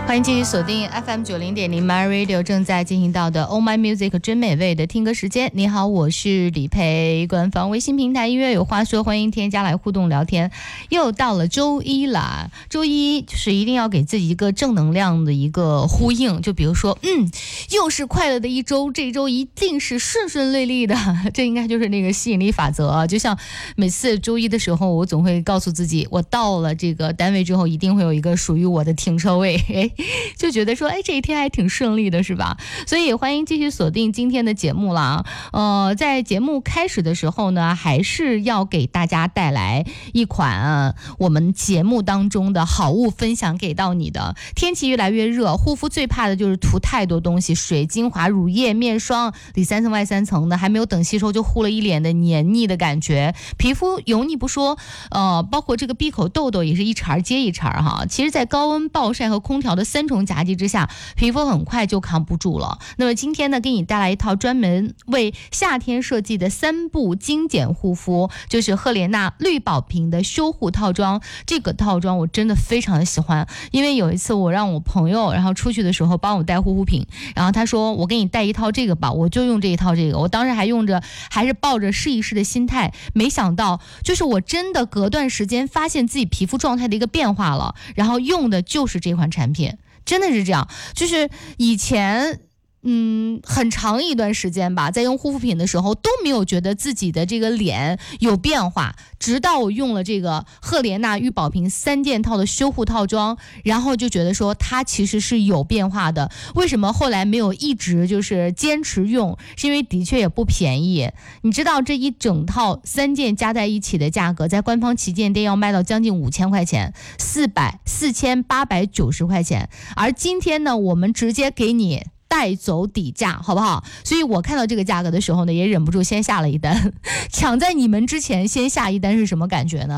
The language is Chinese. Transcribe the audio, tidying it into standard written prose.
欢迎继续锁定 FM90.0 My Radio 正在进行到的 Oh My Music 真美味的听歌时间。你好，我是李培，官方微信平台音乐有话说，欢迎添加来互动聊天。又到了周一啦，周一就是一定要给自己一个正能量的一个呼应，就比如说又是快乐的一周，这一周一定是顺顺利利的，这应该就是那个吸引力法则啊。就像每次周一的时候，我总会告诉自己，我到了这个单位之后一定会有一个属于我的停车位，就觉得说这一天还挺顺利的，是吧？所以欢迎继续锁定今天的节目啦。在节目开始的时候呢，还是要给大家带来一款我们节目当中的好物分享给到你的。天气越来越热，护肤最怕的就是涂太多东西，水精华、乳液、面霜，里三层外三层的，还没有等吸收就糊了一脸的黏腻的感觉，皮肤油腻不说，包括这个闭口痘痘也是一茬接一茬哈。其实在高温暴晒和空调的三重夹击之下，皮肤很快就扛不住了。那么今天呢，给你带来一套专门为夏天设计的3步精简护肤，就是赫莲娜绿宝瓶的修护套装。这个套装我真的非常的喜欢，因为有一次我让我朋友然后出去的时候帮我带护肤品，然后他说我给你带一套这个吧，我就用这一套这个。我当时还是抱着试一试的心态，没想到就是我真的隔段时间发现自己皮肤状态的一个变化了，然后用的就是这款产品。真的是这样，就是以前很长一段时间吧，在用护肤品的时候都没有觉得自己的这个脸有变化，直到我用了这个赫莲娜玉宝瓶3件套的修护套装，然后就觉得说它其实是有变化的。为什么后来没有一直就是坚持用，是因为的确也不便宜。你知道这一整套3件加在一起的价格，在官方旗舰店要卖到将近5000块钱，4890块钱。而今天呢，我们直接给你带走底价，好不好？所以我看到这个价格的时候呢，也忍不住先下了一单。抢在你们之前先下一单是什么感觉呢？